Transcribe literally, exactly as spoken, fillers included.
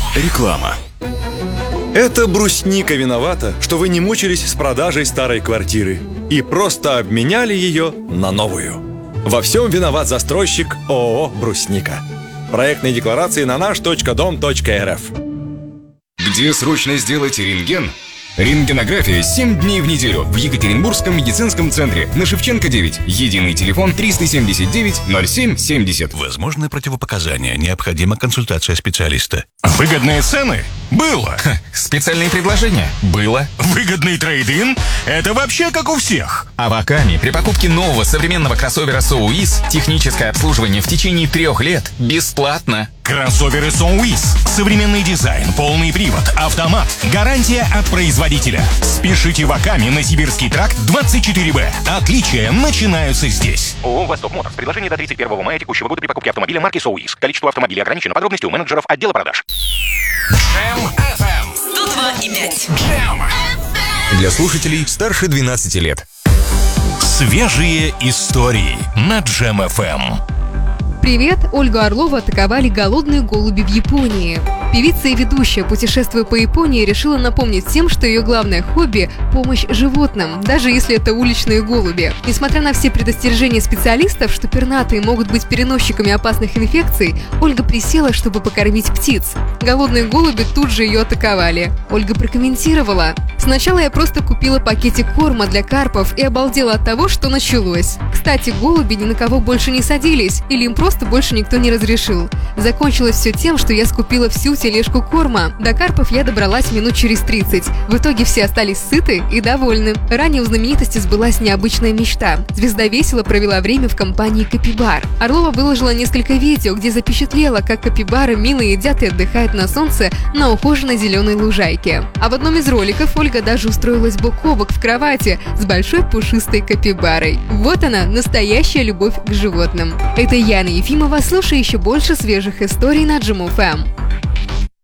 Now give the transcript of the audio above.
Реклама. Это брусника виновата, что вы не мучились с продажей старой квартиры и просто обменяли ее на новую. Во всем виноват застройщик ООО «Брусника». Проектные декларации на наш точка дом точка эр эф. Где срочно сделать рентген? Рентгенография семь дней в неделю в Екатеринбургском медицинском центре на Шевченко девять. Единый телефон триста семьдесят девять ноль семь семьдесят. Возможны противопоказания. Необходима консультация специалиста. Выгодные цены? Было. Ха, специальные предложения? Было. Выгодный трейд-ин? Это вообще как у всех. А в Акаме при покупке нового современного кроссовера SOUIS техническое обслуживание в течение трех лет бесплатно. Кроссоверы SOUIS. Современный дизайн, полный привод, автомат, гарантия от производителя. Спешите в Акаме на Сибирский тракт двадцать четыре бэ. Отличия начинаются здесь. ООО «Восток Моторс». Предложение до тридцать первого мая текущего года при покупке автомобиля марки SOUIS. Количество автомобилей ограничено. Подробности у менеджеров отдела продаж. Джем эф эм сто два и пять. Джем. Для слушателей старше двенадцати лет. Свежие истории на Джем эф эм. Привет! Ольгу Орлову атаковали голодные голуби в Японии. Певица и ведущая, путешествуя по Японии, решила напомнить всем, что ее главное хобби – помощь животным, даже если это уличные голуби. Несмотря на все предостережения специалистов, что пернатые могут быть переносчиками опасных инфекций, Ольга присела, чтобы покормить птиц. Голодные голуби тут же ее атаковали. Ольга прокомментировала: «Сначала я просто купила пакетик корма для карпов и обалдела от того, что началось. Кстати, голуби ни на кого больше не садились, или им просто больше никто не разрешил. Закончилось все тем, что я скупила всю тележку корма. До карпов я добралась минут через тридцать. В итоге все остались сыты и довольны». Ранее у знаменитости сбылась необычная мечта. Звезда весело провела время в компании капибар. Орлова выложила несколько видео, где запечатлела, как капибары мило едят и отдыхают на солнце на ухоженной зеленой лужайке. А в одном из роликов Ольга даже устроилась бок о бок в кровати с большой пушистой капибарой. Вот она, настоящая любовь к животным. Это Яна Ефимова. Слушай еще больше свежих историй на Джем эф эм.